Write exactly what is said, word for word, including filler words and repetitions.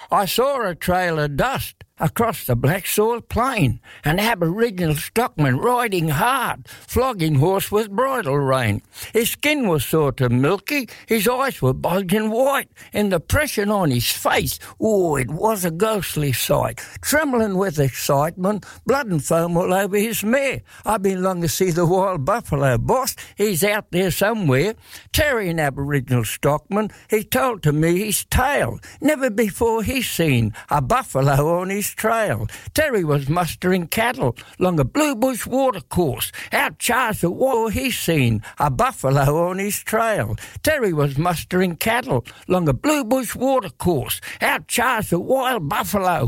I saw a trail of dust across the black soil plain, an Aboriginal stockman riding hard, flogging horse with bridle rein. His skin was sort of milky, his eyes were bulging white, and the pressure on his face, oh, it was a ghostly sight. Trembling with excitement, blood and foam all over his mare. I've been long to see the wild buffalo, boss. He's out there somewhere. Terry, an Aboriginal stockman, he told to me his tale. Never before he's seen a buffalo on his trail. Terry was mustering cattle along a blue bush watercourse. Out charged the war he seen a buffalo on his trail. Terry was mustering cattle along a blue bush watercourse. Out charged the wild buffalo.